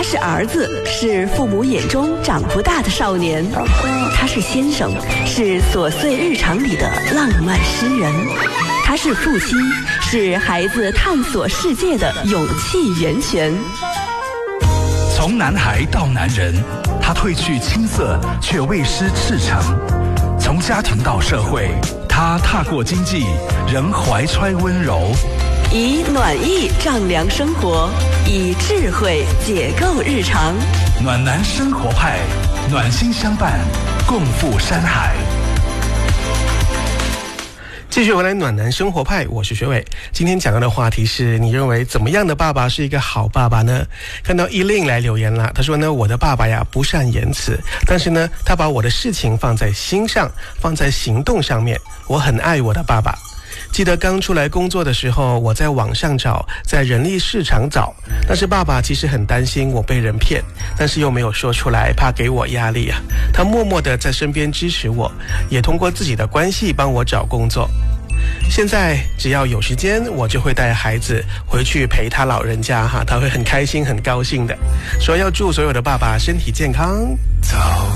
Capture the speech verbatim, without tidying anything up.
是儿子，是父母眼中长不大的少年；他是先生，是琐碎日常里的浪漫诗人；他是父亲，是孩子探索世界的勇气源泉。 从男孩到男人，他褪去青涩，却未失赤诚；从家庭到社会，他踏过经济，仍怀揣温柔。 以暖意丈量生活，以智慧解构日常。 暖男生活派，暖心相伴，共赴山海。 继续回来暖男生活派，我是学伟。今天讲到的话题是，你认为怎么样的爸爸是一个好爸爸呢？看到依令来留言了，他说呢，我的爸爸呀不善言辞，但是呢他把我的事情放在心上，放在行动上面，我很爱我的爸爸。记得刚出来工作的时候，我在网上找，在人力市场找，但是爸爸其实很担心我被人骗，但是又没有说出来，怕给我压力啊。他默默地在身边支持我，也通过自己的关系帮我找工作。现在只要有时间，我就会带孩子回去陪他老人家哈，他会很开心很高兴的。说要祝所有的爸爸身体健康。 早